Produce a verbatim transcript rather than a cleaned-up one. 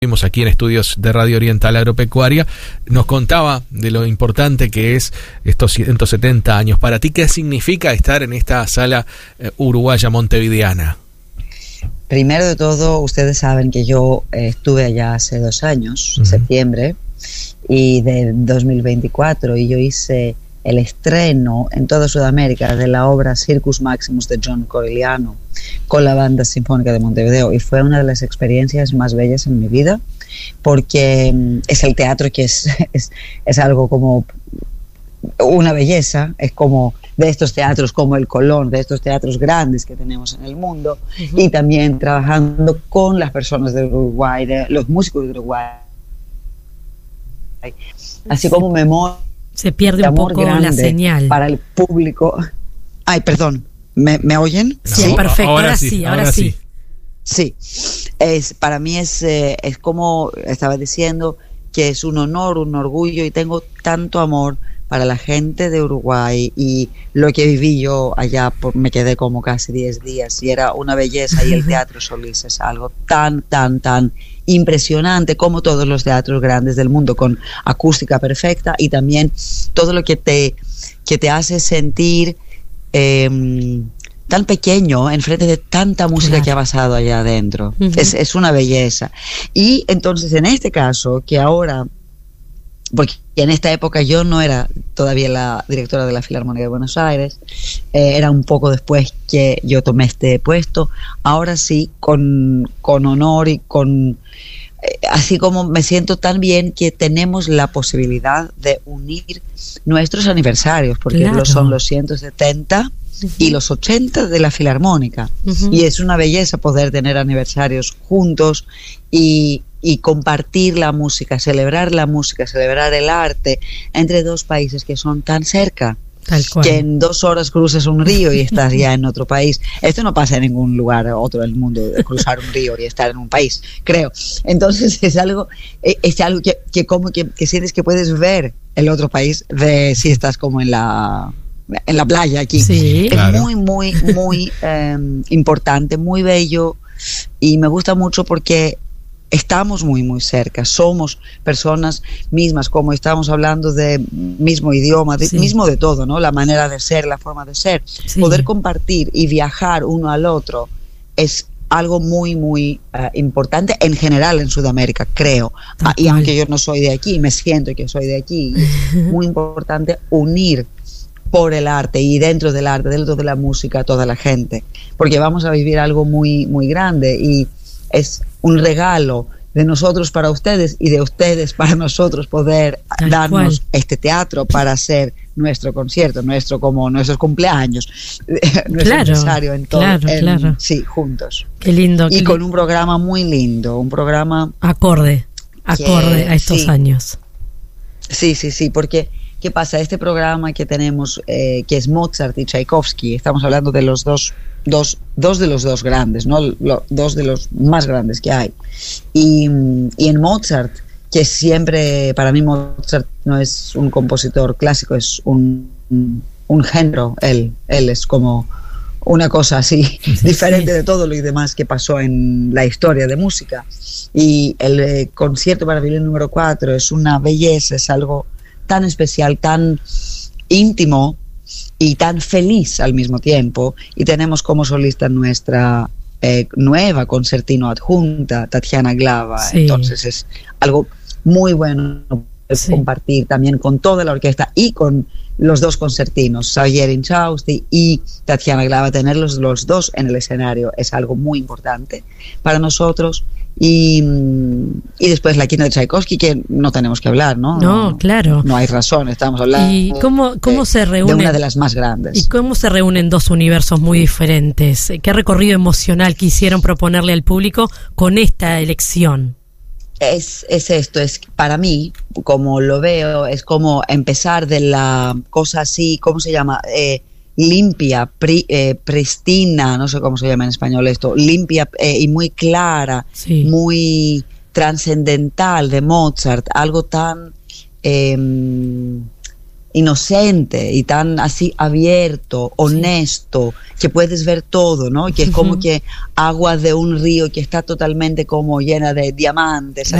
Estuvimos aquí en estudios de Radio Oriental Agropecuaria, nos contaba de lo importante que es estos ciento setenta años. Para ti, ¿qué significa estar en esta sala eh, uruguaya montevideana? Primero de todo, ustedes saben que yo eh, estuve allá hace dos años, en uh-huh. septiembre, y de dos mil veinticuatro, y yo hice el estreno en toda Sudamérica de la obra Circus Maximus de John Corigliano con la Banda Sinfónica de Montevideo, y fue una de las experiencias más bellas en mi vida, porque es el teatro que es, es, es algo como una belleza, es como de estos teatros como el Colón, de estos teatros grandes que tenemos en el mundo, uh-huh. y también trabajando con las personas de Uruguay, de los músicos de Uruguay, así como memoria. Se pierde un poco la señal para el público. Ay, perdón, ¿me, me oyen? Sí, ¿sí? Perfecto, ahora, ahora sí, sí, ahora, ahora sí. Sí, es, para mí es, eh, es como estaba diciendo, que es un honor, un orgullo, y tengo tanto amor para la gente de Uruguay, y lo que viví yo allá, por, me quedé como casi diez días, y era una belleza, y el Teatro Solís es algo tan, tan, tan impresionante, como todos los teatros grandes del mundo, con acústica perfecta, y también todo lo que te, que te hace sentir eh, tan pequeño enfrente de tanta música, claro, que ha pasado allá adentro. Uh-huh. Es, es una belleza. Y entonces, en este caso, que ahora, porque en esta época yo no era todavía la directora de la Filarmónica de Buenos Aires, eh, era un poco después que yo tomé este puesto, ahora sí, con, con honor y con, eh, así como me siento tan bien que tenemos la posibilidad de unir nuestros aniversarios, porque claro, son los ciento setenta uh-huh. y los ochenta de la Filarmónica, uh-huh. y es una belleza poder tener aniversarios juntos y y compartir la música, celebrar la música, celebrar el arte entre dos países que son tan cerca, tal cual, que en dos horas cruzas un río y estás ya en otro país. Esto no pasa en ningún lugar otro del mundo, de cruzar un río y estar en un país, creo. Entonces es algo, es algo que, que como que, que sientes que puedes ver el otro país de si estás como en la en la playa aquí. Sí, es claro, muy, muy, muy eh, importante, muy bello, y me gusta mucho porque estamos muy, muy cerca, somos personas mismas, como estamos hablando de mismo idioma, de, sí. mismo de todo, ¿no? La manera de ser, la forma de ser. Sí. Poder compartir y viajar uno al otro es algo muy, muy uh, importante en general en Sudamérica, creo. Ah, y aunque yo no soy de aquí, me siento que soy de aquí, es muy importante unir por el arte, y dentro del arte, dentro de la música, a toda la gente, porque vamos a vivir algo muy, muy grande, y es un regalo de nosotros para ustedes y de ustedes para nosotros poder Tal darnos cual. este teatro para hacer nuestro concierto, nuestro como nuestros cumpleaños, nuestro claro, aniversario en todo, claro, en, claro. sí, juntos. Qué lindo. Y qué con li- un programa muy lindo, un programa acorde, acorde que, a estos sí, años. Sí, sí, sí, porque ¿qué pasa? Este programa que tenemos, eh, que es Mozart y Tchaikovsky, estamos hablando de los dos Dos, dos de los dos grandes, ¿no? Lo, dos de los más grandes que hay. Y, y en Mozart, que siempre, para mí Mozart no es un compositor clásico, es un, un, un género, él, él es como una cosa así, sí, diferente sí. de todo lo demás que pasó en la historia de música. Y el eh, concierto para violín número cuatro es una belleza, es algo tan especial, tan íntimo y tan feliz al mismo tiempo, y tenemos como solista nuestra eh, nueva concertino adjunta, Tatiana Glava, sí. Entonces es algo muy bueno sí. compartir también con toda la orquesta y con los dos concertinos, Xavier Inchausti y Tatiana Glava, tenerlos los dos en el escenario es algo muy importante para nosotros. Y, y después la quinta de Tchaikovsky, que no tenemos que hablar, ¿no? No, claro. No hay razón, estamos hablando ¿Y cómo, cómo de, se reúnen, de una de las más grandes. ¿Y cómo se reúnen dos universos muy diferentes? ¿Qué recorrido emocional quisieron proponerle al público con esta elección? Es, es esto, es para mí, como lo veo, es como empezar de la cosa así, ¿cómo se llama? Eh, limpia, pri, eh, pristina, no sé cómo se llama en español esto, limpia eh, y muy clara, sí. muy trascendental de Mozart, algo tan eh, inocente y tan así abierto, honesto, sí. que puedes ver todo, ¿no? Que es como uh-huh. que agua de un río que está totalmente como llena de diamantes.